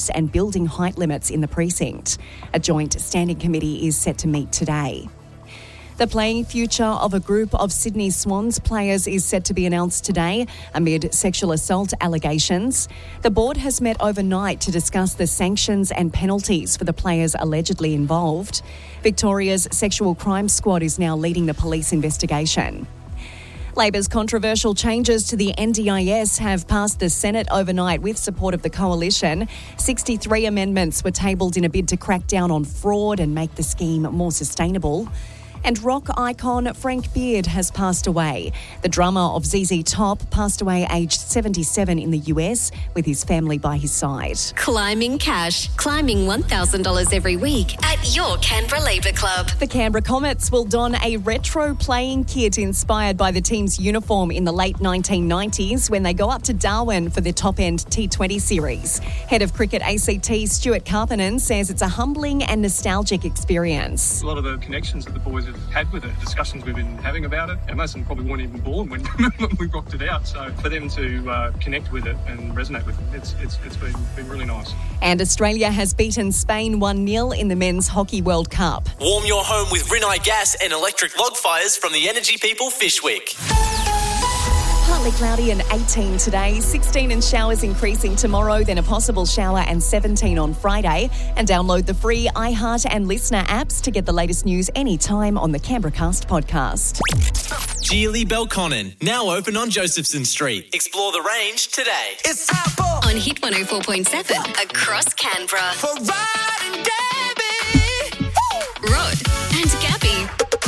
and building height limits in the precinct. A joint standing committee is set to meet today. The playing future of a group of Sydney Swans players is set to be announced today amid sexual assault allegations. The board has met overnight to discuss the sanctions and penalties for the players allegedly involved. Victoria's Sexual Crime Squad is now leading the police investigation. Labor's controversial changes to the NDIS have passed the Senate overnight with support of the coalition. 63 amendments were tabled in a bid to crack down on fraud and make the scheme more sustainable. And rock icon Frank Beard has passed away. The drummer of ZZ Top passed away aged 77 in the US with his family by his side. Climbing Cash. Climbing $1,000 every week at your Canberra Labour Club. The Canberra Comets will don a retro playing kit inspired by the team's uniform in the late 1990s when they go up to Darwin for the top-end T20 series. Head of Cricket ACT Stuart Karpinen says it's a humbling and nostalgic experience. A lot of the connections that the boys have had with it, discussions we've been having about it, and most of them probably weren't even born when we rocked it out. So for them to connect with it and resonate with it, it's been really nice. And Australia has beaten Spain 1-0 in the Men's Hockey World Cup. Warm your home with Rinnai gas and electric log fires from the Energy People Fishwick. Partly cloudy and 18 today, 16 and showers increasing tomorrow, then a possible shower and 17 on Friday. And download the free iHeart and Listener apps to get the latest news anytime on the Canberra Cast podcast. Geely Belconnen, now open on Josephson Street. Explore the range today. It's time for On Hit 104.7 across Canberra. For Rod and Gabby. Rod and Gabby.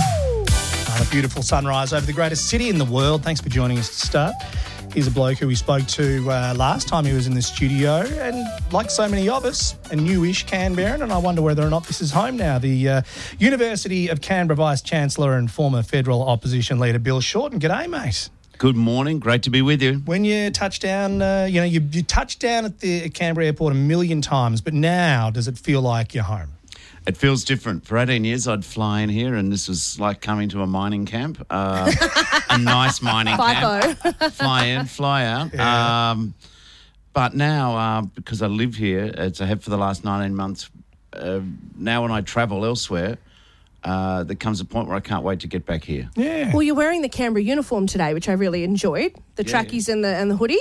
A beautiful sunrise over the greatest city in the world. Thanks for joining us to start. Here's a bloke who we spoke to last time he was in the studio, and like so many of us, a newish Canberran, and I wonder whether or not this is home now. The University of Canberra Vice-Chancellor and former federal opposition leader Bill Shorten. G'day, mate. Good morning. Great to be with you. When you touch down, you touched down at the Canberra airport a million times, but now does it feel like you're home? It feels different. For 18 years, I'd fly in here, and this was like coming to a mining camp, a nice mining camp. Fly in, fly out. Yeah. But now, because I live here, I have for the last 19 months, now when I travel elsewhere, there comes a point where I can't wait to get back here. Yeah. Well, you're wearing the Canberra uniform today, which I really enjoyed. The trackies and the hoodie.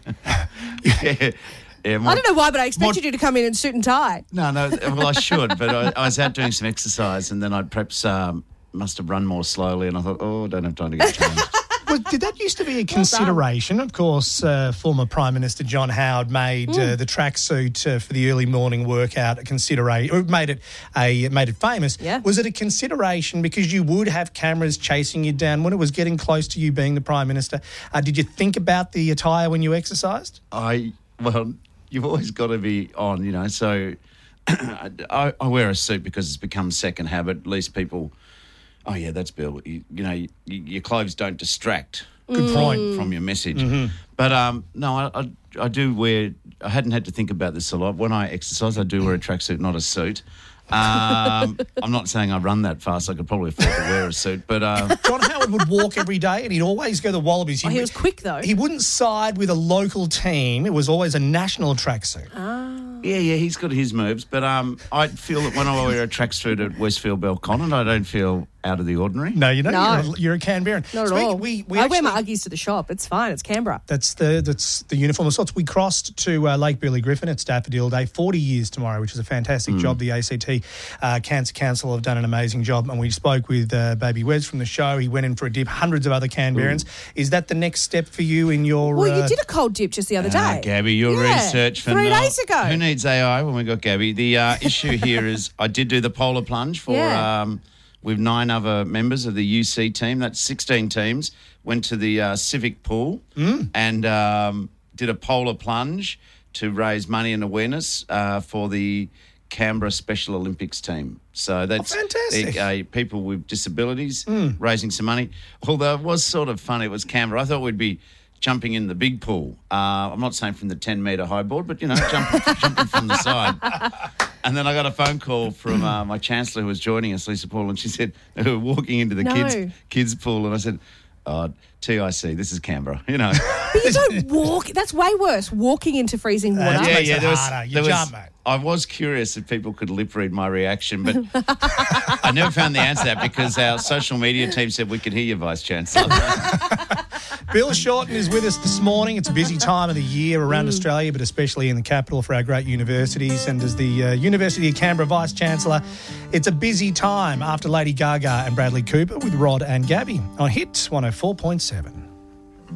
Yeah. Yeah, I don't know why, but I expected you to come in in suit and tie. No, well, I should, but I was out doing some exercise, and then I perhaps must have run more slowly, and I thought, I don't have time to get changed. Well, did that used to be a consideration? Of course, former Prime Minister John Howard made the tracksuit for the early morning workout a consideration, or made it famous. Yeah. Was it a consideration because you would have cameras chasing you down when it was getting close to you being the Prime Minister? Did you think about the attire when you exercised? Well, you've always got to be on, so I wear a suit because it's become second habit. At least people, oh, yeah, that's Bill. Your clothes don't distract. Good point. From your message. Mm-hmm. But, no, I do wear, I hadn't had to think about this a lot. When I exercise, I do wear a tracksuit, not a suit. I'm not saying I run that fast. I could probably afford to wear a suit, but John Howard would walk every day, and he'd always go to the Wallabies. He was quick, though. He wouldn't side with a local team. It was always a national tracksuit. Yeah, he's got his moves. But I feel that when I wear a tracksuit at Westfield Belconnen, I don't feel out of the ordinary. No, you don't. No. You're a Canberran. Not at all. I wear my Uggies to the shop. It's fine. It's Canberra. That's the uniform of sorts. We crossed to Lake Billy Griffin at Daffodil Day, 40 years tomorrow, which is a fantastic job. The ACT Cancer Council have done an amazing job, and we spoke with Baby Wes from the show. He went in for a dip. Hundreds of other Canberrans. Is that the next step for you in your... Well, you did a cold dip just the other day. Gabby, your research for 3 days ago. Who needs AI when we got Gabby? The issue here is I did do the polar plunge for with 9 other members of the UC team. That's 16 teams. Went to the civic pool and did a polar plunge to raise money and awareness for the Canberra Special Olympics team. So that's fantastic. People with disabilities raising some money. Although it was sort of funny, it was Canberra. I thought we'd be jumping in the big pool. I'm not saying from the 10-metre high board, but, jumping from the side. And then I got a phone call from my Chancellor who was joining us, Lisa Paul, and she said they were walking into the kids pool, and I said, TIC, this is Canberra, you know. But you don't walk. That's way worse. Walking into freezing water. That makes it there was- harder. You there was- jump, mate. I was curious if people could lip read my reaction, but I never found the answer to that because our social media team said we could hear you, Vice Chancellor. Bill Shorten is with us this morning. It's a busy time of the year around Australia, but especially in the capital for our great universities. And as the University of Canberra Vice-Chancellor, it's a busy time after Lady Gaga and Bradley Cooper with Rod and Gabby on Hit 104.7.